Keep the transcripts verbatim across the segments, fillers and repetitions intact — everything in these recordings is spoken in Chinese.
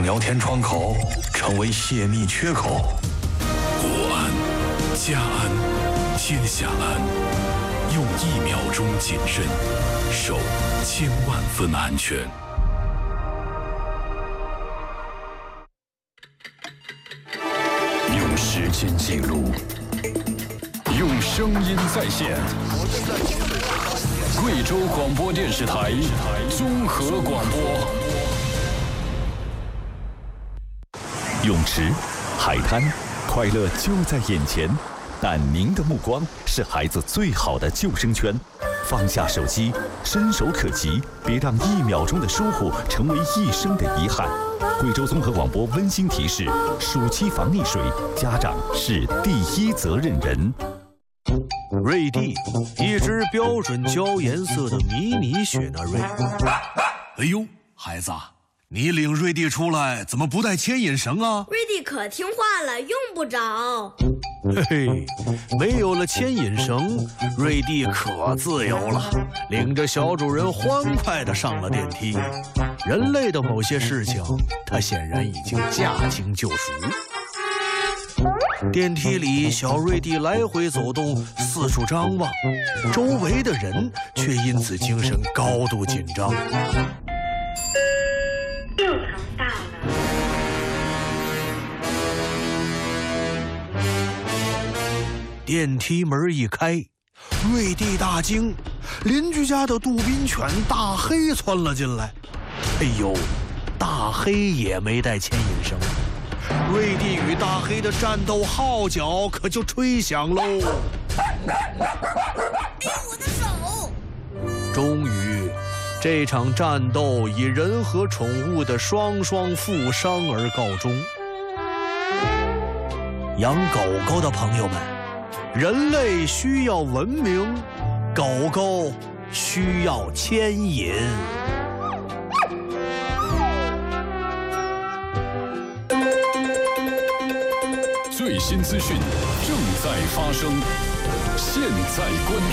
让聊天窗口成为泄密缺口。 国安、家安、天下安，用一秒钟谨慎，守千万分安全。用时间记录，用声音再现。贵州广播电视台综合广播。 泳池、海滩，快乐就在眼前，但您的目光是孩子最好的救生圈。放下手机，伸手可及，别让一秒钟的疏忽成为一生的遗憾。贵州综合广播温馨提示：暑期防溺水，家长是第一责任人。 瑞蒂，一只标准胶颜色的迷你雪纳瑞。 哎呦，孩子，你领瑞蒂出来怎么不带牵引绳啊？ 瑞蒂可听话了，用不着。 嘿嘿，没有了牵引绳，瑞蒂可自由了，领着小主人欢快地上了电梯。人类的某些事情，他显然已经驾轻就熟。电梯里，小瑞蒂来回走动，四处张望，周围的人却因此精神高度紧张。 六层到了。 电梯门一开，瑞蒂大惊，邻居家的杜宾犬大黑窜了进来。哎呦，大黑也没带牵引绳。瑞蒂与大黑的战斗号角可就吹响喽！ 哎，我的手！ 终于，这场战斗以人和宠物的双双负伤而告终。养狗狗的朋友们，人类需要文明，狗狗需要牵引。 最新资讯正在发生，现在关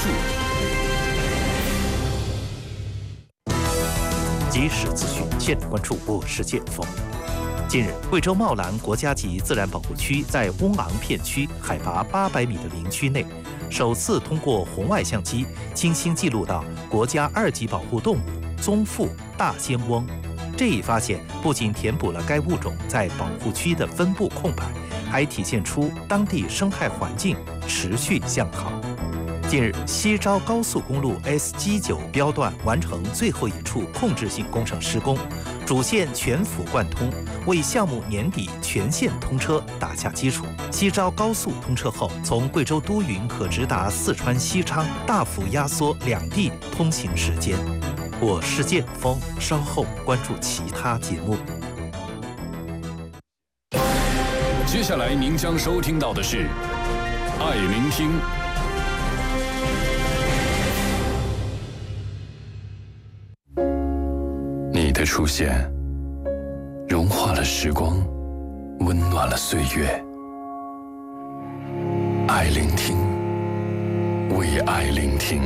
注。 即时资讯，现在关注。我是剑锋。近日，贵州茂兰国家级自然保护区在翁昂片区海拔八百米的林区内，首次通过红外相机精心记录到国家二级保护动物棕腹大仙翁。这一发现不仅填补了该物种在保护区的分布空白，还体现出当地生态环境持续向好。近日，西昭高速公路 S G 九标段完成最后一处控制性工程施工，主线全幅贯通，为项目年底全线通车打下基础。西昭高速通车后，从贵州都匀可直达四川西昌，大幅压缩两地通行时间。我是剑锋，稍后关注其他节目。 接下来您将收听到的是《爱聆听》。你的出现，融化了时光，温暖了岁月。爱聆听，为爱聆听。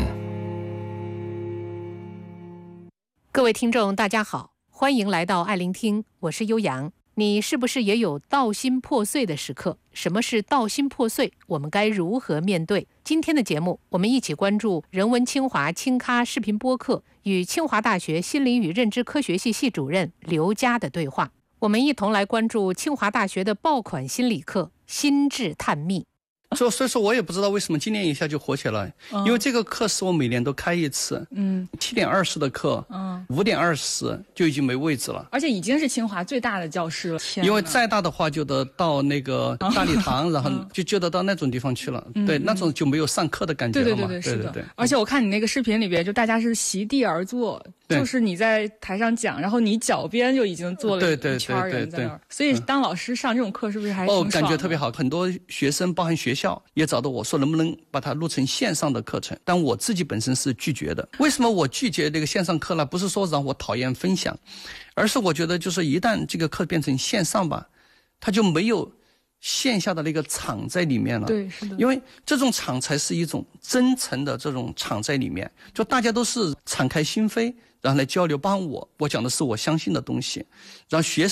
各位听众，大家好，欢迎来到爱聆听，我是悠扬。你是不是也有道心破碎的时刻？什么是道心破碎？我们该如何面对？今天的节目，我们一起关注人文清华清咖视频播客与清华大学心理与认知科学系系主任刘佳的对话。我们一同来关注清华大学的爆款心理课心智探秘。 所所以说我也不知道为什么今年一下就火起来，嗯、因为这个课是我每年都开一次，嗯，七点二十的课，嗯，五点二十就已经没位置了， 而且已经是清华最大的教室了。 因为再大的话就得到那个大礼堂，然后就就得到那种地方去了，嗯、对，那种就没有上课的感觉了嘛。 对对对对，是的。对对对，而且我看你那个视频里边，就大家是席地而坐，就是你在台上讲，然后你脚边就已经坐了一圈人在那儿，所以当老师上这种课是不是还挺爽的？ 哦，感觉特别好，很多学生包含学校也找到我说能不能把它录成线上的课程，但我自己本身是拒绝的。为什么我拒绝这个线上课呢？不是说让我讨厌分享，而是我觉得就是一旦这个课变成线上吧，它就没有线下的那个场在里面了。 对，是的。 因为这种场才是一种真诚的这种场在里面，就大家都是敞开心扉，然后来交流，帮我我讲的是我相信的东西，让学生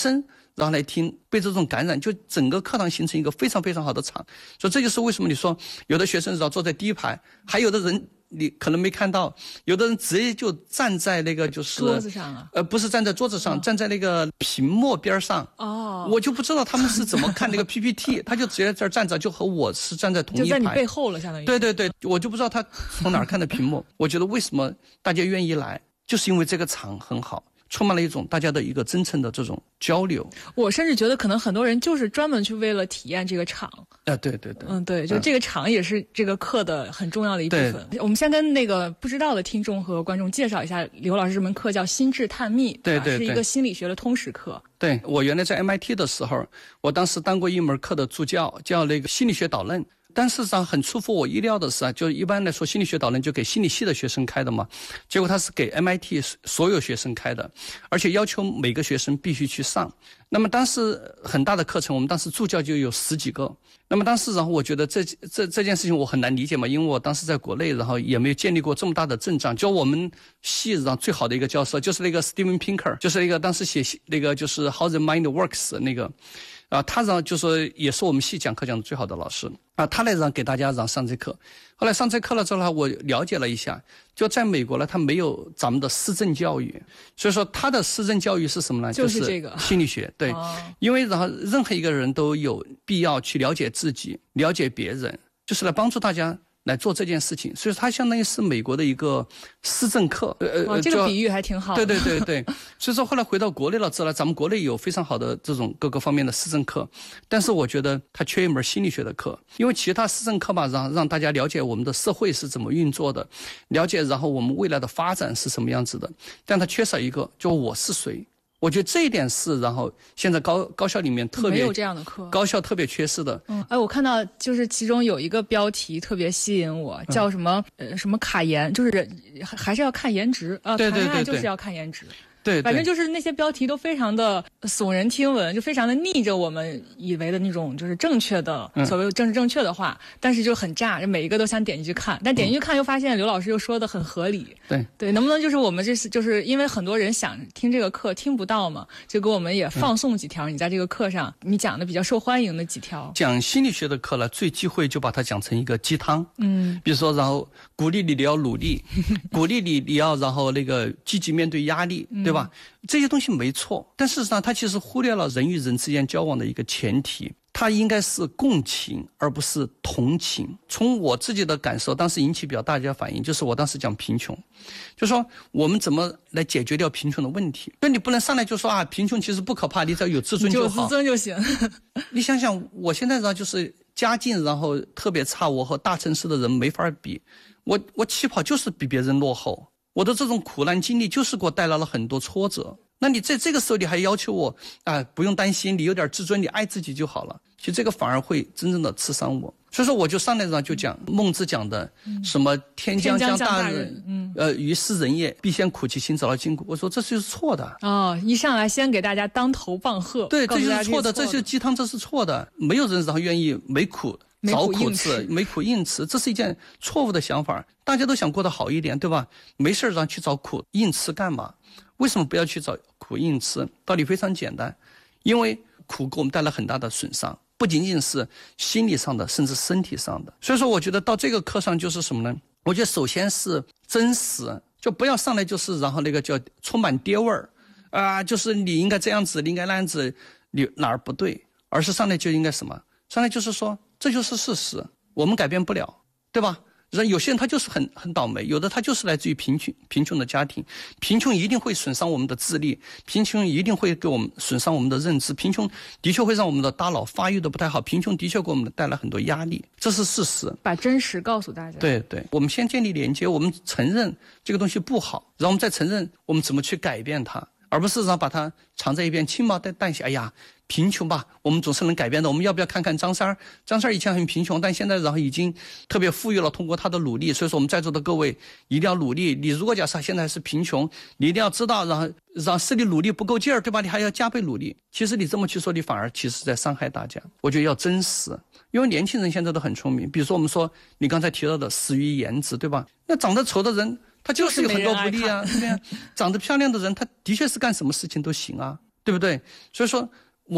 然后来听，被这种感染，就整个课堂形成一个非常非常好的场。所以这就是为什么你说有的学生然后坐在第一排，还有的人你可能没看到，有的人直接就站在那个就是桌子上啊， 呃，不是站在桌子上，哦、站在那个屏幕边上。哦，我就不知道他们是怎么看那个 P P T， 他就直接在这儿站着，就和我是站在同一排， 就在你背后了，相当于。 对对对，我就不知道他从哪儿看的屏幕。我觉得为什么大家愿意来，就是因为这个场很好。充满了一种大家的一个真诚的这种交流。 我甚至觉得可能很多人就是专门去为了体验这个场。 啊，对对对， 嗯，对，就这个场也是这个课的很重要的一部分。我们先跟那个不知道的听众和观众介绍一下刘老师这门课叫心智探秘， 对对对， 是一个心理学的通识课。 对，我原来在 M I T 的时候，我当时当过一门课的助教，叫那个心理学导论。但事实上很出乎我意料的是啊，就一般来说心理学导论就给心理系的学生开的嘛，结果他是给 M I T 所有学生开的，而且要求每个学生必须去上。那么当时很大的课程，我们当时助教就有十几个。那么当时然后我觉得这这这件事情我很难理解嘛，因为我当时在国内，然后也没有建立过这么大的阵仗。就我们系上最好的一个教授就是那个 Steven Pinker， 就是那个当时写那个就是 How the Mind Works 那个。啊，他让就说也是我们系讲课讲的最好的老师啊，他来让给大家让上这课。后来上这课了之后呢，我了解了一下，就在美国呢，他没有咱们的思政教育，所以说他的思政教育是什么呢？ 就是这个心理学。对，哦、因为然后任何一个人都有必要去了解自己，了解别人，就是来帮助大家。来做这件事情，所以它相当于是美国的一个思政课。 呃呃，这个比喻还挺好的。 对对对对，所以说后来回到国内了之后，咱们国内有非常好的这种各个方面的思政课，但是我觉得它缺一门心理学的课，因为其他思政课嘛，让让大家了解我们的社会是怎么运作的，了解然后我们未来的发展是什么样子的，但它缺少一个，就我是谁。我觉得这一点是，然后现在高高校里面特别没有这样的课， 高校特别缺失的。 嗯，哎，我看到就是其中有一个标题特别吸引我，叫什么、嗯、呃什么卡颜，就是还是要看颜值啊， 对对对对， 谈恋爱就是要看颜值。 对， 反正就是那些标题都非常的耸人听闻，就非常的逆着我们以为的那种就是正确的、嗯、所谓政治正确的话，但是就很炸，每一个都想点进去看，但点进去看又发现刘老师又说的很合理。 对对，能不能就是我们这是就是因为很多人想听这个课听不到嘛，就给我们也放送几条、嗯、你在这个课上你讲的比较受欢迎的几条。 讲心理学的课了，最忌讳就把它讲成一个鸡汤。 嗯， 比如说然后鼓励你你要努力，鼓励你你要然后那个积极面对压力，对吧？嗯，这些东西没错，但事实上它其实忽略了人与人之间交往的一个前提，它应该是共情而不是同情。从我自己的感受，当时引起比较大家反应，就是我当时讲贫穷，就说我们怎么来解决掉贫穷的问题。那你不能上来就说啊，贫穷其实不可怕，你只要有自尊就好， 有自尊就行。 你想想，我现在呢就是家境然后特别差，我和大城市的人没法比，我我起跑就是比别人落后。我的这种苦难经历就是给我带来了很多挫折，那你在这个时候你还要求我啊、呃，不用担心，你有点自尊，你爱自己就好了。其实这个反而会真正的刺伤我。所以说我就上来上就讲孟子讲的什么天将降大任，嗯，呃，于斯人也，必先苦其心，直到筋骨。我说这就是错的。 哦，一上来先给大家当头棒喝， 对，这就是错的，这就是鸡汤，这是错的。没有人然后愿意没苦找苦吃，没苦硬吃，这是一件错误的想法。大家都想过得好一点，对吧？没事让去找苦硬吃干嘛？为什么不要去找苦硬吃？道理非常简单，因为苦给我们带来很大的损伤，不仅仅是心理上的，甚至身体上的。所以说我觉得到这个课上就是什么呢？我觉得首先是真实，就不要上来就是然后那个叫充满爹味儿啊，就是你应该这样子，你应该那样子，你哪儿不对？而是上来就应该什么？上来就是说这就是事实，我们改变不了，对吧？人有些人他就是很很倒霉，有的他就是来自于贫穷贫穷的家庭，贫穷一定会损伤我们的智力，贫穷一定会给我们损伤我们的认知，贫穷的确会让我们的大脑发育的不太好，贫穷的确给我们带来很多压力，这是事实。 把真实告诉大家。 对对，我们先建立连接，我们承认这个东西不好，然后我们再承认我们怎么去改变它，而不是让把它藏在一边轻描淡写。哎呀，贫穷吧，我们总是能改变的。我们要不要看看张三儿？张三儿以前很贫穷，但现在然后已经特别富裕了，通过他的努力。所以说我们在座的各位一定要努力。你如果假设现在是贫穷，你一定要知道，然后让是你努力不够劲儿，对吧？你还要加倍努力。其实你这么去说，你反而其实在伤害大家。我觉得要真实，因为年轻人现在都很聪明。比如说我们说你刚才提到的死于颜值，对吧？那长得丑的人他就是有很多不利啊，对啊。长得漂亮的人他的确是干什么事情都行啊，对不对？所以说